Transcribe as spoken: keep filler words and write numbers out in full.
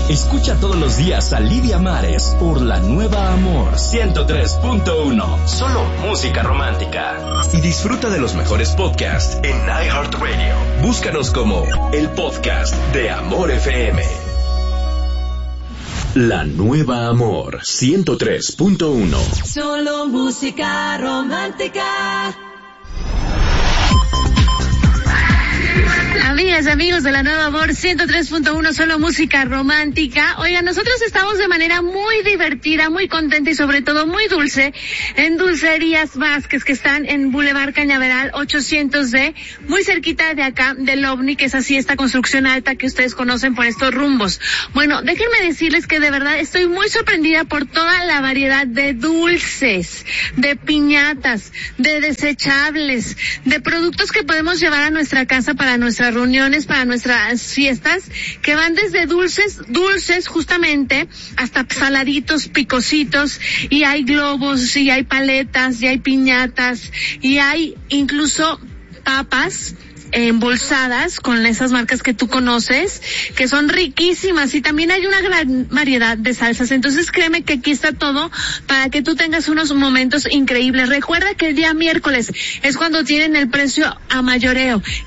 Escucha todos los días a Lidia Mares por La Nueva Amor ciento tres punto uno. Solo música romántica. Y disfruta de los mejores podcasts en iHeartRadio. Búscanos como el podcast de Amor F M. La Nueva Amor ciento tres punto uno. Solo música romántica. Amigas, amigos de La Nueva Amor ciento tres punto uno, solo música romántica. Oigan, nosotros estamos de manera muy divertida, muy contenta y sobre todo muy dulce en Dulcerías Vázquez, que están en Boulevard Cañaveral ochocientos D, muy cerquita de acá del OVNI, que es así esta construcción alta que ustedes conocen por estos rumbos. Bueno, déjenme decirles que de verdad estoy muy sorprendida por toda la variedad de dulces, de piñatas, de desechables, de productos que podemos llevar a nuestra casa para nuestras reuniones, para nuestras fiestas, que van desde dulces, dulces justamente, hasta saladitos, picositos, y hay globos, y hay paletas, y hay piñatas, y hay incluso papas embolsadas con esas marcas que tú conoces, que son riquísimas, y también hay una gran variedad de salsas. Entonces créeme que aquí está todo para que tú tengas unos momentos increíbles. Recuerda que el día miércoles es cuando tienen el precio a mayoreo.